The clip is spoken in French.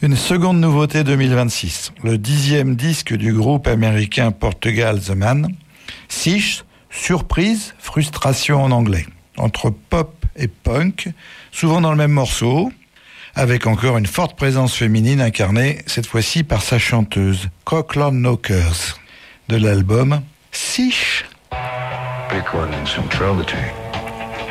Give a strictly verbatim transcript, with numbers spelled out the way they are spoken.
Une seconde nouveauté deux mille vingt-six, le dixième disque du groupe américain Portugal The Man. Six, surprise, frustration en anglais. Entre pop et punk, souvent dans le même morceau, avec encore une forte présence féminine incarnée, cette fois-ci par sa chanteuse, Coqueluche Knockers, de l'album Six. Big one in Centrality.